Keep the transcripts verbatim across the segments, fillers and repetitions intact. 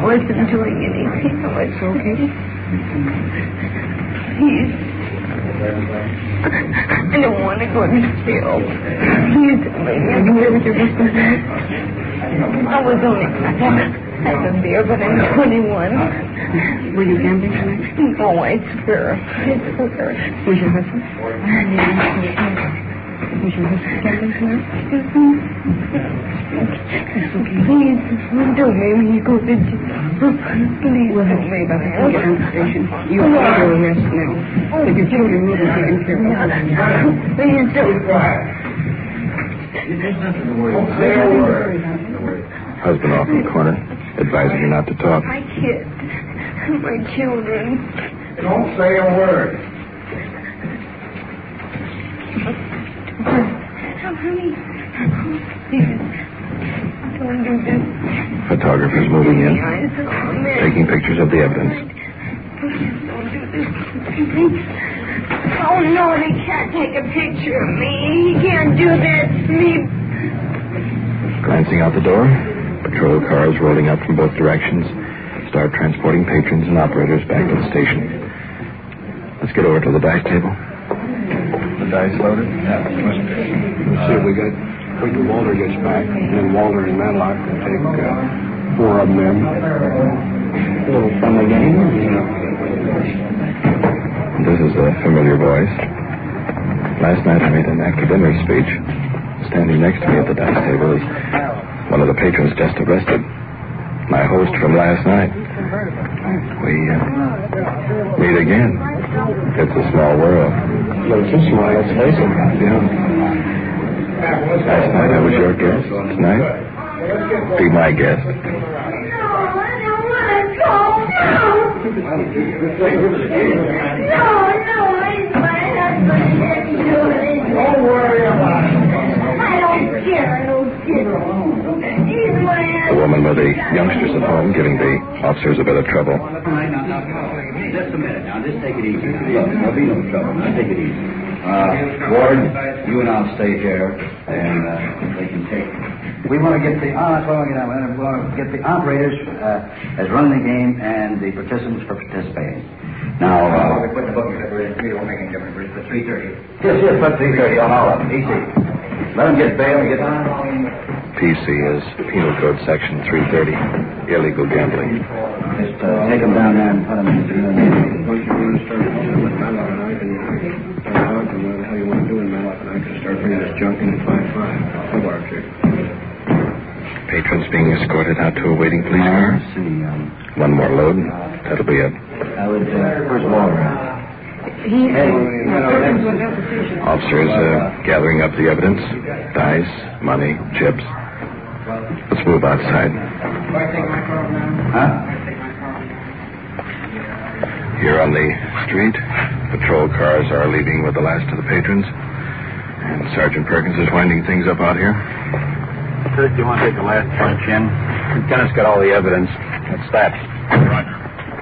wasn't doing anything. Oh, it's okay. Please. I don't want to go to jail. Please, lady. You were with your husband then? I was only... I was there, but I'm twenty-one. Were you gambling tonight? No, I swear. I swear. Was your husband? Was your husband gambling tonight? Please, don't make me go to jail. Please, we'll have to worry about that when we get down to the station. You are under arrest now. But your children will be taken care of. Please don't. Husband off in the corner, advising you not to talk. My kids, my children. Don't say a word. Honey, please, don't do this. Photographers moving in, Yes, taking pictures of the evidence. please don't do this. Oh, no, they can't take a picture of me. He can't do that to me. Glancing out the door, patrol cars rolling up from both directions start transporting patrons and operators back to the station. Let's get over to the dice table. The dice loaded? Yeah, must be. Let's see if we get... Wait till Walter gets back, and then Walter and Matlock can take uh, four of them in. A little friendly game, you know. This is a familiar voice. Last night I made an after-dinner speech. Standing next to me at the dice table is one of the patrons just arrested. My host from last night. We uh, meet again. It's a small world. Well, it's a small, let's face it. Yeah. Last night I was your guest. Tonight, be my guest. No, I don't want to go. No, no, he's my husband. Didn't do it. Don't worry about it. I don't care. I don't care. He's my The husband. woman with the youngsters at home giving the officers a bit of trouble. All right, now, now, now, just a minute. Now, just take it easy. Look, there'll be no trouble. Now, take it easy. Uh, Ward, you and I'll stay here, and uh, they can take... We want to get the... Oh, that's what we want to get the operators uh, as running the game and the participants for participating. Now, uh... We put the booking at three, it won't make any difference. It's three thirty. Yes, yes, put three thirty on all of them. Easy. Let them get bail and get... P C is Penal Code Section three thirty, illegal gambling. Just uh, take them down there and put them in the... Once you want to start with Matlock and I can find out and what the hell you want to do, and Matlock and I can start bringing this junk in at five five. Two bars here. Patrons being escorted out to a waiting police car. Let's see, um... One more load. That'll be it. I would... Uh, where's Walter? He... Hey. Perkins went down to the station. Officers uh, gathering up the evidence. Dice, money, chips. Let's move outside. Huh? Here on the street, patrol cars are leaving with the last of the patrons. And Sergeant Perkins is winding things up out here. Kirk, you want to take the last punch in? Lieutenant's got all the evidence. That's that. Roger.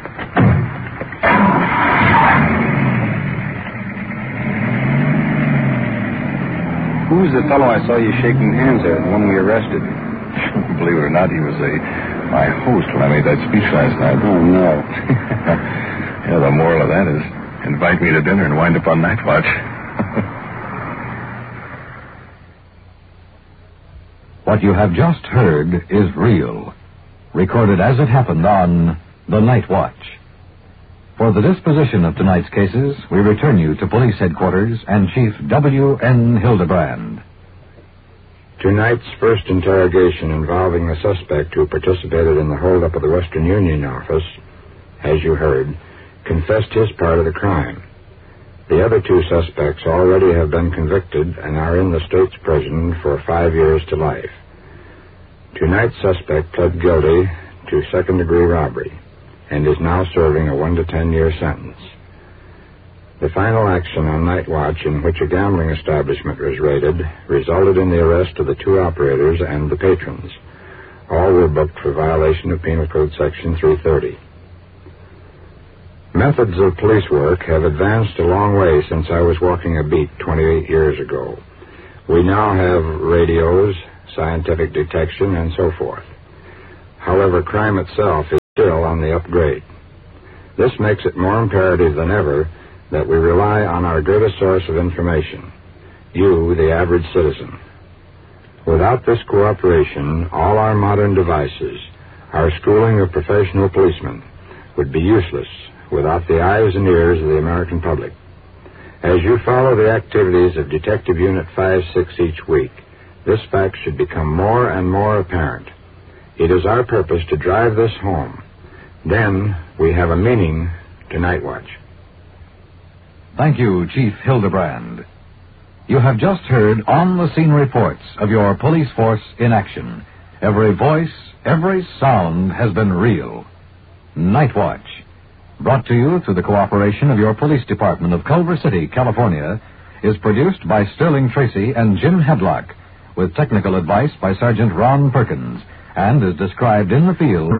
Who's the fellow I saw you shaking hands at, the one we arrested? Believe it or not, he was a, my host when I made that speech last night. Oh, no. Yeah, the moral of that is invite me to dinner and wind up on night watch. What you have just heard is real, recorded as it happened on The Night Watch. For the disposition of tonight's cases, we return you to Police Headquarters and Chief W N Hildebrand. Tonight's first interrogation involving the suspect who participated in the holdup of the Western Union office, as you heard, confessed his part of the crime. The other two suspects already have been convicted and are in the state's prison for five years to life. Tonight's suspect pled guilty to second-degree robbery and is now serving a one to ten year sentence. The final action on night watch, in which a gambling establishment was raided, resulted in the arrest of the two operators and the patrons. All were booked for violation of Penal Code Section three thirty. Methods of police work have advanced a long way since I was walking a beat twenty-eight years ago. We now have radios, scientific detection, and so forth. However, crime itself is still on the upgrade. This makes it more imperative than ever that we rely on our greatest source of information, you, the average citizen. Without this cooperation, all our modern devices, our schooling of professional policemen, would be useless without the eyes and ears of the American public. As you follow the activities of Detective Unit five six each week, this fact should become more and more apparent. It is our purpose to drive this home. Then we have a meaning to Night Watch. Thank you, Chief Hildebrand. You have just heard on-the-scene reports of your police force in action. Every voice, every sound has been real. Night Watch, brought to you through the cooperation of your police department of Culver City, California, is produced by Sterling Tracy and Jim Hedlock, with technical advice by Sergeant Ron Perkins, and is described in the field.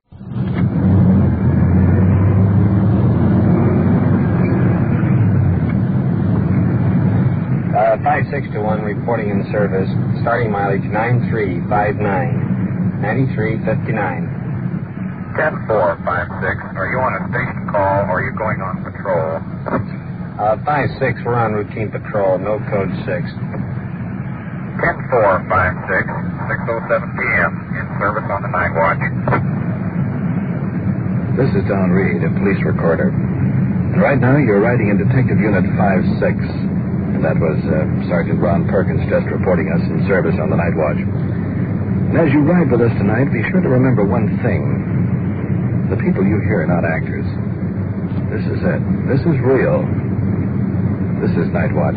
Uh, five six to one reporting in service. Starting mileage nine three five nine, ninety-three fifty-nine. ten four five six, are you on a station call or are you going on patrol? Uh, five six, we're on routine patrol, no code six. ten four five six, six oh seven p.m., in service on the Night Watch. This is Don Reed, a police recorder. And right now you're riding in Detective Unit five six. And that was uh, Sergeant Ron Perkins just reporting us in service on the Night Watch. And as you ride with us tonight, be sure to remember one thing. The people you hear are not actors. This is it. This is real. This is Night Watch.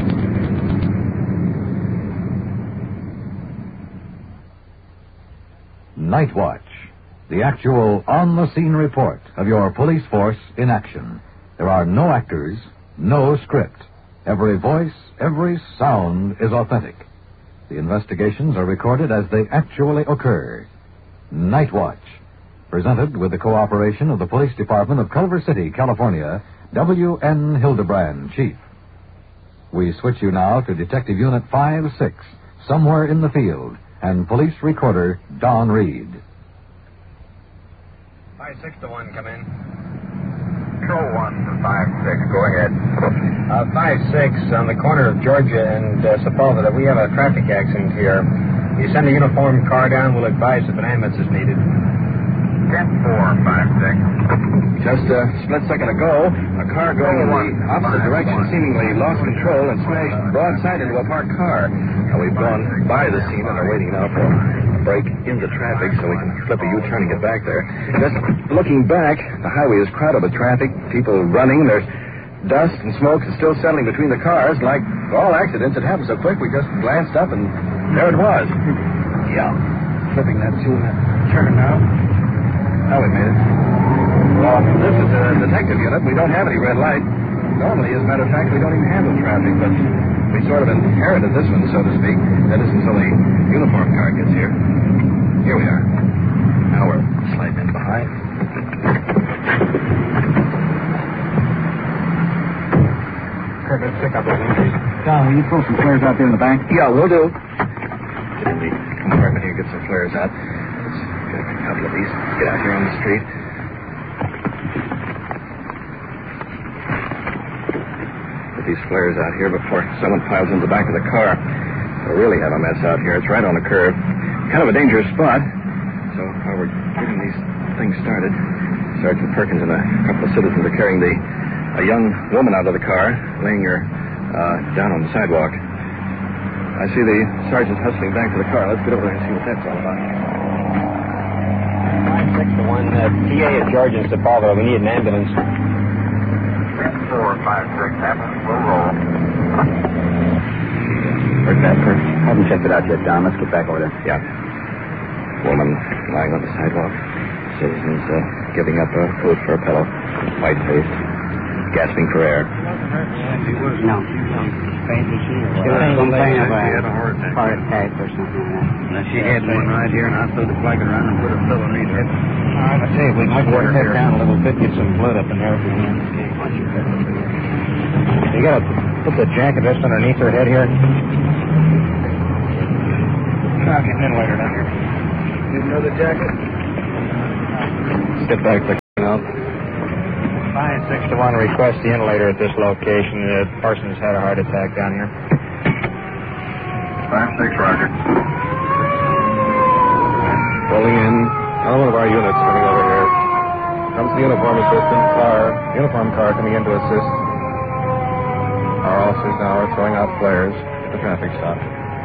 Night Watch, the actual on-the-scene report of your police force in action. There are no actors, no script. Every voice, every sound is authentic. The investigations are recorded as they actually occur. Night Watch, presented with the cooperation of the Police Department of Culver City, California, W N Hildebrand, Chief. We switch you now to Detective Unit five six, somewhere in the field, and police recorder Don Reed. five six to one, come in. Control one to five six, go ahead. Uh, five six, on the corner of Georgia and uh, Sepulveda, we have a traffic accident here. You send a uniformed car down, we'll advise if an ambulance is needed. ten four five six. Just a split second ago, a car going in the opposite direction seemingly lost control and smashed broadside into a parked car. Now, we've gone by the scene and are waiting now for a break into traffic so we can flip a U-turn and get back there. Just looking back, the highway is crowded with traffic, people running. There's dust and smoke is still settling between the cars. Like all accidents, it happened so quick we just glanced up and there it was. Yeah. Flipping that U-turn now. Now we made it. Well, this is a detective unit. We don't have any red light. Normally, as a matter of fact, we don't even handle traffic, but we sort of inherited this one, so to speak. That is until the uniform car gets here. Here we are. Now we're sliding in behind. Kirk, let's pick up those entries. Don, will you throw some flares out there in the bank? Yeah, we'll do. Get in the compartment here, get some flares out. Let's get a couple of these. Get out here on the street. These flares out here before someone piles into the back of the car. We'll really have a mess out here. It's right on the curve. Kind of a dangerous spot. So while we're getting these things started, Sergeant Perkins and a couple of citizens are carrying the a young woman out of the car, laying her uh, down on the sidewalk. I see the sergeant hustling back to the car. Let's get over there and see what that's all about. five six to one, uh, T A at Georgia and Sepulveda. We need an ambulance. four five six, ambulance will roll. Where's that, Perk? Haven't checked it out yet, Don. Let's get back over there. Yeah. Woman lying on the sidewalk. Citizens uh, giving up uh, food for a pillow. White-faced. Gasping for air. No. She was complaining of a heart attack or something like that. Now, she had one right here, and I threw the flag around and put a pillow in her. All right, let's see if we might work that down a little bit, get some blood up in there. You gotta put the jacket just underneath her head here. I'll get an later down here. You know the jacket? Get back the out. Five, six to one, request the inlater at this location. The person's had a heart attack down here. Five, six, roger. Rolling in. Now one of our units coming over here. Comes the uniform assistant car, uniform car coming in to assist. Our officers now are throwing out flares at the traffic stop.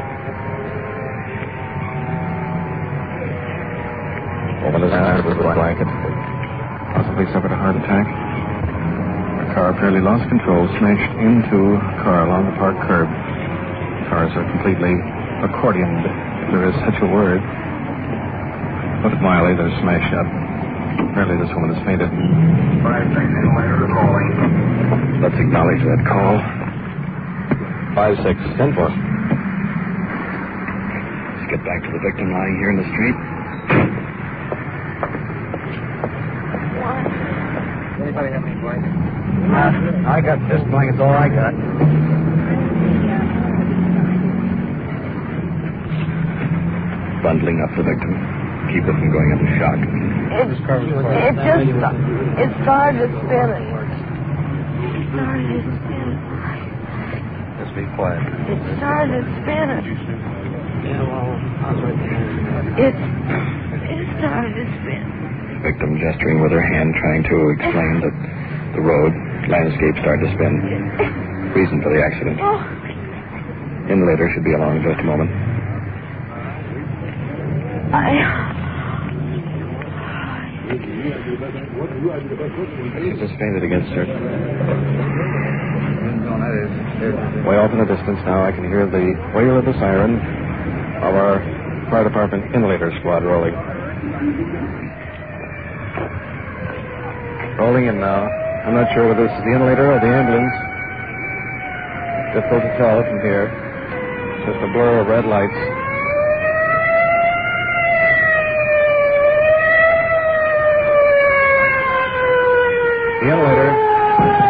Woman is tied with a blanket. Possibly suffered a heart attack. The car apparently lost control, smashed into a car along the park curb. Cars are completely accordioned, if there is such a word. Put it mildly, they're smashed up. Apparently this woman is fainted. Five, six, inlater calling. Let's acknowledge that call. Five, six, ten four. Let's get back to the victim lying here in the street. Anybody have any blankets? Uh, I got this blanket's all I got. Bundling up the victim. Keep it from going into shock. It, it just, it started spinning. It started spinning. Just be quiet. It started spinning. It, it started spinning. Victim gesturing with her hand, trying to explain that the road, landscape started to spin. Reason for the accident. Inlater should be along in just a moment. I... She just fainted against her. Way off in the distance now, I can hear the wail of the siren of our fire department inlater squad rolling. Rolling in now. I'm not sure whether this is the inlater or the ambulance. Difficult to tell from here. Just a blur of red lights.